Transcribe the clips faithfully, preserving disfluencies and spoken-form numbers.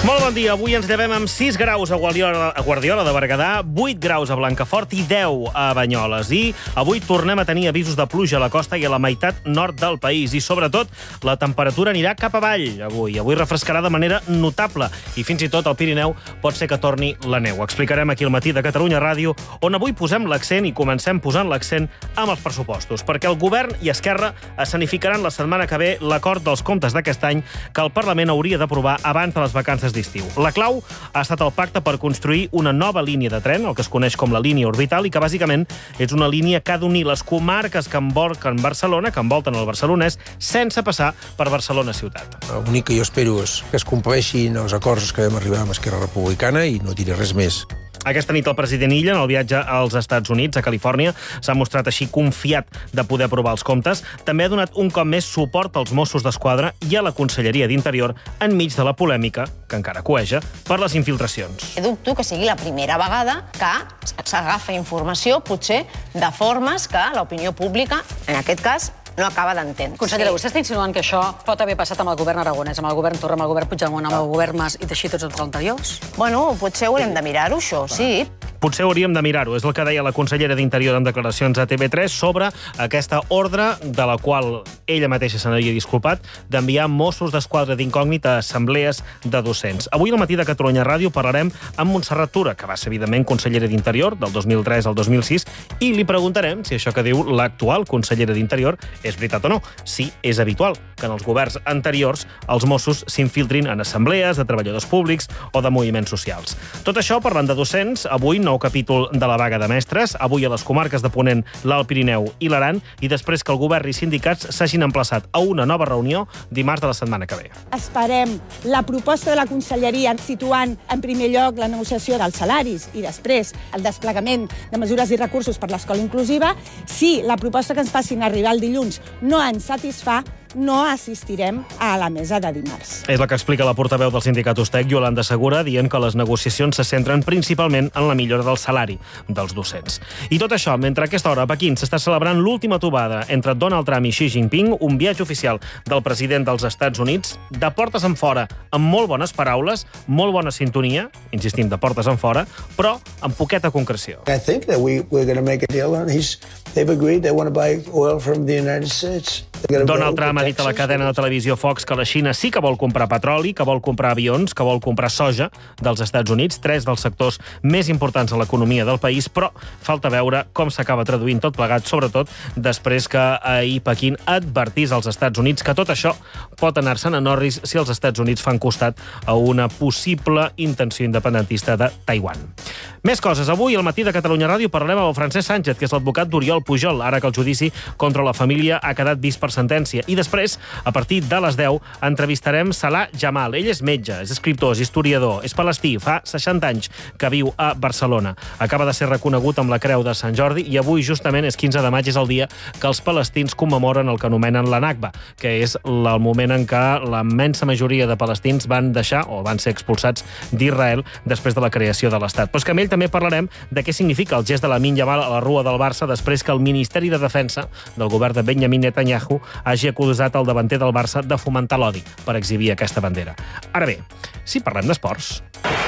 Molt bon dia. Avui ens llevem amb sis graus a Guardiola, a Guardiola de Berguedà, vuit graus a Blancafort i deu a Banyoles. I avui tornem a tenir avisos de pluja a la costa i a la meitat nord del país. I, sobretot, la temperatura anirà cap avall avui. Avui refrescarà de manera notable i fins i tot al Pirineu pot ser que torni la neu. Explicarem aquí al Matí de Catalunya Ràdio, on avui posem l'accent i comencem posant l'accent amb els pressupostos, perquè el govern i Esquerra escenificaran la setmana que ve l'acord dels comptes d'aquest any que el Parlament hauria d'aprovar abans de les vacances d'estiu. La clau ha estat el pacte per construir una nova línia de tren, el que es coneix com la línia orbital, i que bàsicament és una línia que ha d'unir les comarques que envolten Barcelona, que envolten el barcelonès, sense passar per Barcelona ciutat. L'únic que jo espero és que es compleixin els acords que vam arribar amb Esquerra Republicana i no diré res més. Aquesta nit el president Illa, en el viatge als Estats Units, a Califòrnia, s'ha mostrat així confiat de poder aprovar els comptes. També ha donat un cop més suport als Mossos d'Esquadra i a la Conselleria d'Interior enmig de la polèmica, que encara coeja, per les infiltracions. Dubto que sigui la primera vegada que s'agafa informació, potser, de formes que l'opinió pública, en aquest cas, no acaba d'entendre. Consellera, vostè està insinuant que això pot haver passat amb el govern aragonès, amb el govern Torra, amb el govern Puigdemont, amb el govern Mas i teixir tots els anteriors? Bueno, potser haurem de mirar-ho, això, sí. Potser hauríem de mirar-ho. És el que deia la consellera d'Interior en declaracions a T V tres sobre aquesta ordre de la qual ella mateixa se n'havia disculpat d'enviar Mossos d'Esquadra d'incògnit a assemblees de docents. Avui al Matí de Catalunya Ràdio parlarem amb Montserrat Tura, que va ser, evidentment, consellera d'Interior del dos mil tres al dos mil sis, i li preguntarem si això que diu l'actual consellera d'Interior és veritat o no. Si és habitual que en els governs anteriors els Mossos s'infiltrin en assemblees de treballadors públics o de moviments socials. Tot això parlant de docents, avui nou capítol de la vaga de mestres, avui a les comarques de Ponent, l'Alt Pirineu i l'Aran, i després que el govern i sindicats s'hagin emplaçat a una nova reunió dimarts de la setmana que ve. Esperem la proposta de la Conselleria situant en primer lloc la negociació dels salaris i després el desplegament de mesures i recursos per l'escola inclusiva. Si la proposta que ens facin arribar el dilluns no ens satisfà, no assistirem a la mesa de dimarts. És la que explica la portaveu del sindicat Ustec, Yolanda Segura, dient que les negociacions se centren principalment en la millora del salari dels docents. I tot això, mentre a aquesta hora a Pequín s'està celebrant l'última trobada entre Donald Trump i Xi Jinping, un viatge oficial del president dels Estats Units, de portes enfora, amb molt bones paraules, molt bona sintonia, insistim, de portes enfora, però amb poqueta concreció. I think that we, we're going to make a deal and he's, they've agreed they want to buy oil from the United States. Donald Trump ha dit a la cadena de televisió Fox que la Xina sí que vol comprar petroli, que vol comprar avions, que vol comprar soja dels Estats Units, tres dels sectors més importants a l'economia del país, però falta veure com s'acaba traduint tot plegat, sobretot després que ahir Pequín advertís als Estats Units que tot això pot anar-se'n a Norris si els Estats Units fan costat a una possible intenció independentista de Taiwan. Més coses. Avui, al Matí de Catalunya Ràdio, parlarem amb el Francesc Sánchez, que és l'advocat d'Oriol Pujol, ara que el judici contra la família ha quedat vist per sentència. I després, a partir de les deu, entrevistarem Salah Jamal. Ell és metge, és escriptor, és historiador, és palestí, fa seixanta anys que viu a Barcelona. Acaba de ser reconegut amb la Creu de Sant Jordi i avui, justament, és quinze de maig, és el dia que els palestins commemoren el que anomenen la Nakba, que és el moment en què la immensa majoria de palestins van deixar o van ser expulsats d'Israel després de la creació de l'Estat. Però és que amb ell també parlarem de què significa el gest de Lamine Yamal a la rua del Barça després que el Ministeri de Defensa del govern de Benjamin Netanyahu hagi acusat el davanter del Barça de fomentar l'odi per exhibir aquesta bandera. Ara bé, si parlem d'esports...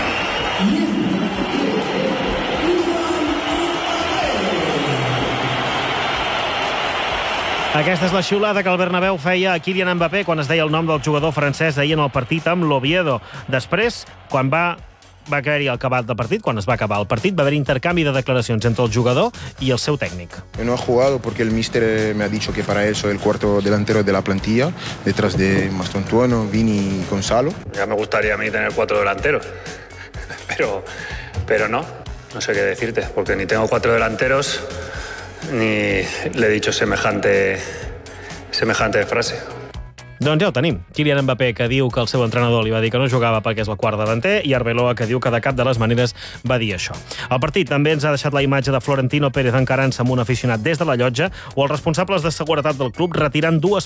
Aquesta és la xiulada que el Bernabéu feia a Kylian Mbappé quan es deia el nom del jugador francès ahir en el partit amb l'Oviedo. Després, quan va va haver-hi el acabat del partit, quan es va acabar el partit, va haver intercanvi de declaracions entre el jugador i el seu tècnic. No ha jugado porque el míster me ha dicho que para él soy el cuarto delantero de la plantilla, detrás de Mastontuono, Vini y Gonzalo. Ya me gustaría a mí tener cuatro delanteros, pero, pero no, no sé qué decirte, porque ni tengo cuatro delanteros, ni le he dicho semejante, semejante frase. Doncs ja ho tenim. Kylian Mbappé, que diu que el seu entrenador li va dir que no jugava perquè és el quart davanter, i Arbeloa, que diu que de cap de les maneres va dir això. El partit també ens ha deixat la imatge de Florentino Pérez encarant-se amb un aficionat des de la llotja o els responsables de seguretat del club retirant dues